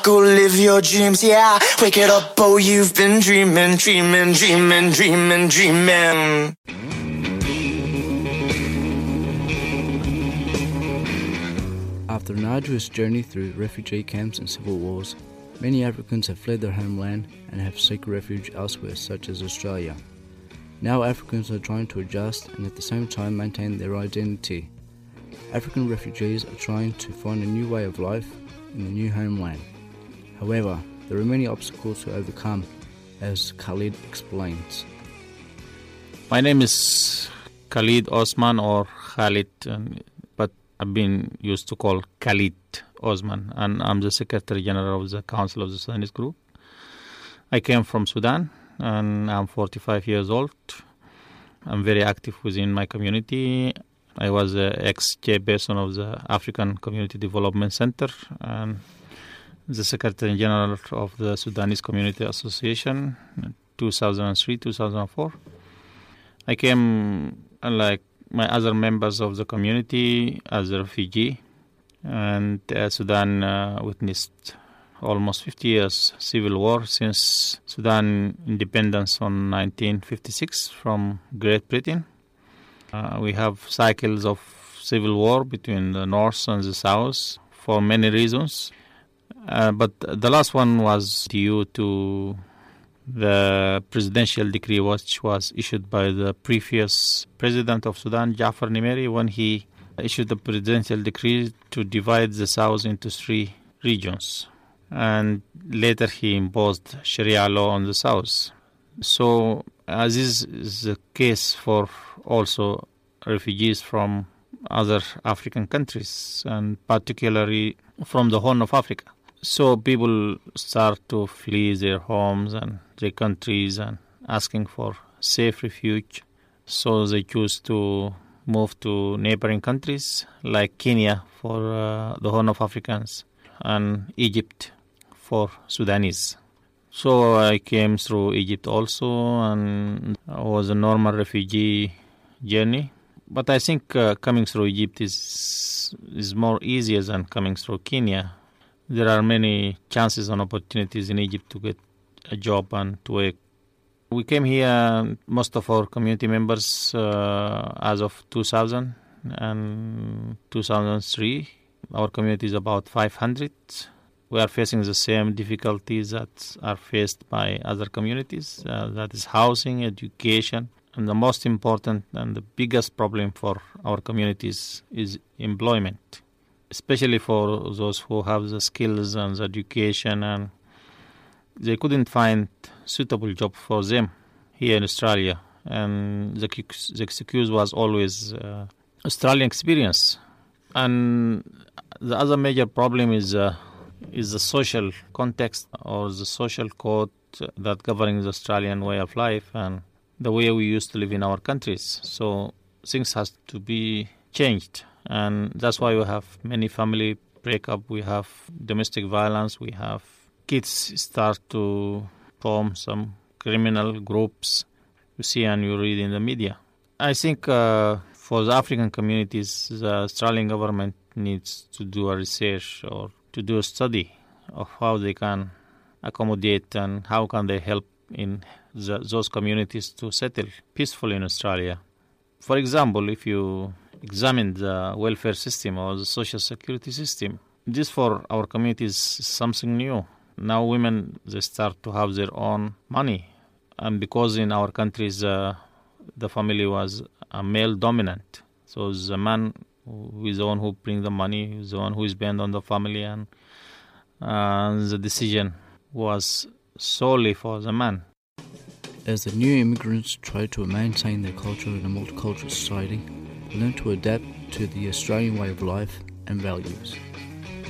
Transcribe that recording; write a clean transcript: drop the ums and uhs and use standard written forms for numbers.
go live your dreams, yeah. Wake it up, oh, you've been dreaming, dreaming, dreaming, dreaming, dreaming. After an arduous journey through refugee camps and civil wars, many Africans have fled their homeland and have sought refuge elsewhere, such as Australia. Now Africans are trying to adjust and at the same time maintain their identity. African refugees are trying to find a new way of life in the new homeland. However, there are many obstacles to overcome, as Khalid explains. My name is Khalid Osman, or Khalid, but I've been used to call Khalid Osman, and I'm the Secretary General of the Council of the Sudanese Group. I came from Sudan, and I'm 45 years old. I'm very active within my community. I was the ex-chairperson of the African Community Development Center and the Secretary General of the Sudanese Community Association in 2003-2004. I came, like my other members of the community, as a refugee, and Sudan witnessed almost 50 years civil war since Sudan independence on 1956 from Great Britain. We have cycles of civil war between the north and the south for many reasons. But the last one was due to the presidential decree which was issued by the previous president of Sudan, Jafar Nimeri, when he issued the presidential decree to divide the south into 3 regions. And later he imposed Sharia law on the south. So as is the case for also refugees from other African countries, and particularly from the Horn of Africa. So people start to flee their homes and their countries and asking for safe refuge. So they choose to move to neighboring countries like Kenya for the Horn of Africans and Egypt for Sudanese. So I came through Egypt also, and it was a normal refugee journey. But I think coming through Egypt is more easier than coming through Kenya. There are many chances and opportunities in Egypt to get a job and to work. We came here, most of our community members, as of 2000 and 2003. Our community is about 500. We are facing the same difficulties that are faced by other communities, that is housing, education, and the most important and the biggest problem for our communities is employment, especially for those who have the skills and the education, and they couldn't find suitable job for them here in Australia. And the excuse was always Australian experience. And the other major problem is the social context or the social code that governs the Australian way of life and the way we used to live in our countries. So things has to be changed, and that's why we have many family breakup, we have domestic violence, we have kids start to form some criminal groups you see and you read in the media. I think for the African communities, the Australian government needs to do a research or to do a study of how they can accommodate and how can they help in those communities to settle peacefully in Australia. For example, if you examine the welfare system or the social security system, this for our communities is something new. Now women, they start to have their own money. And because in our countries, the family was a male dominant. So the man who is the one who brings the money, is the one who is bent on the family, and the decision was solely for the man. As the new immigrants try to maintain their culture in a multicultural society, they learn to adapt to the Australian way of life and values.